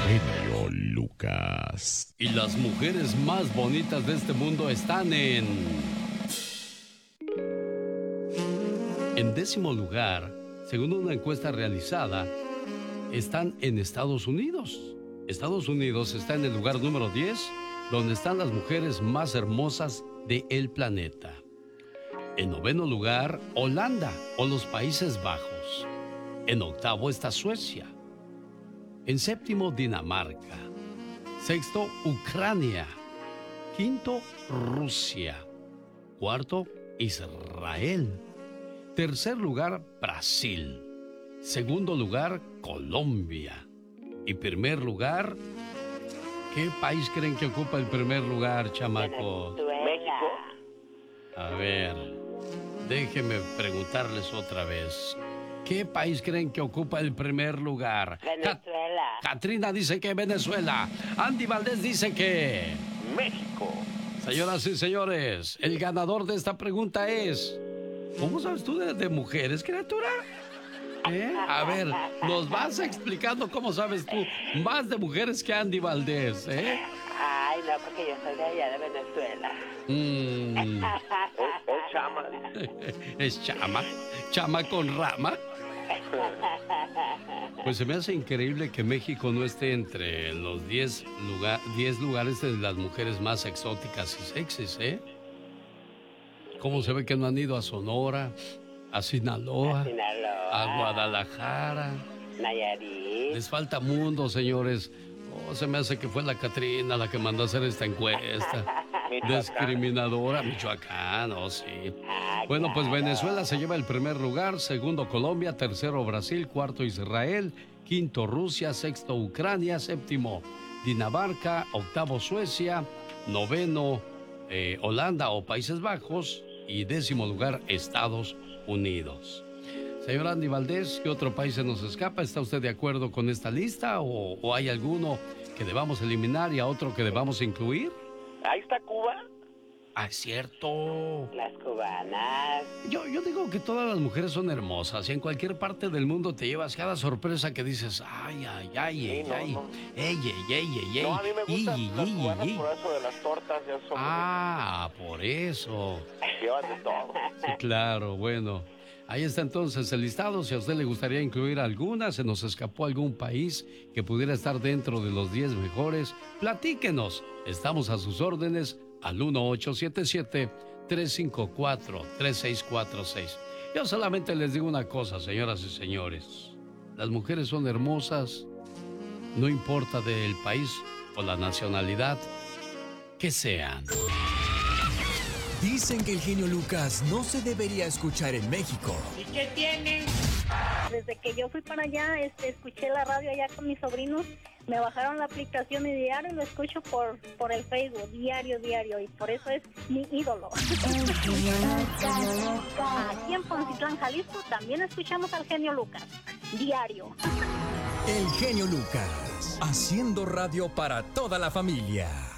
genio Lucas. Y las mujeres más bonitas de este mundo están en 10º lugar, según una encuesta realizada, están en Estados Unidos. Estados Unidos está en el lugar número 10, donde están las mujeres más hermosas del planeta. En 9º lugar, Holanda o los Países Bajos. En 8º está Suecia. En 7º, Dinamarca. 6º, Ucrania. 5º, Rusia. 4º, Israel. 3er lugar, Brasil. 2º lugar, Colombia. Y 1er lugar, ¿qué país creen que ocupa el 1er lugar, chamacos? México. A ver, déjenme preguntarles otra vez. ¿Qué país creen que ocupa el 1er lugar? Venezuela. Katrina dice que Venezuela. Andy Valdés dice que México. Señoras y señores, el ganador de esta pregunta es... ¿Cómo sabes tú de mujeres, criatura? A ver, nos vas explicando cómo sabes tú más de mujeres que Andy Valdés, Ay, no, porque yo soy de allá de Venezuela. Es chama. ¿Es chama? ¿Chama con rama? Pues se me hace increíble que México no esté entre los 10 lugares de las mujeres más exóticas y sexys, ¿Cómo se ve que no han ido a Sonora, a Sinaloa, a Guadalajara? Nayarit. Les falta mundo, señores. Se me hace que fue la Catrina la que mandó a hacer esta encuesta. Discriminadora, Michoacán, sí. Bueno, pues Venezuela se lleva el 1er lugar, 2º Colombia, 3º Brasil, 4º Israel, 5º Rusia, 6º Ucrania, 7º Dinamarca, 8º Suecia, 9º Holanda o Países Bajos y 10º lugar Estados Unidos. Señor Andy Valdés, ¿qué otro país se nos escapa? ¿Está usted de acuerdo con esta lista o hay alguno que debamos eliminar y a otro que debamos incluir? Ahí está Cuba. Ah, es cierto. Las cubanas. Yo digo que todas las mujeres son hermosas y en cualquier parte del mundo te llevas cada sorpresa que dices, ay, ay, ay, Sí, ay, no. ey. No, a mí me gustan las cubanas por eso de las tortas. Ya son Por eso. llevan de todo. Sí, claro, bueno. Ahí está entonces el listado. Si a usted le gustaría incluir alguna, se nos escapó algún país que pudiera estar dentro de los 10 mejores, platíquenos. Estamos a sus órdenes al 1877-354-3646. Yo solamente les digo una cosa, señoras y señores. Las mujeres son hermosas, no importa del país o la nacionalidad que sean. Dicen que el genio Lucas no se debería escuchar en México. ¿Y qué tiene? Desde que yo fui para allá, escuché la radio allá con mis sobrinos, me bajaron la aplicación y diario lo escucho por el Facebook, diario, y por eso es mi ídolo. Aquí en Poncitlán, Jalisco, también escuchamos al genio Lucas, diario. El genio Lucas, haciendo radio para toda la familia.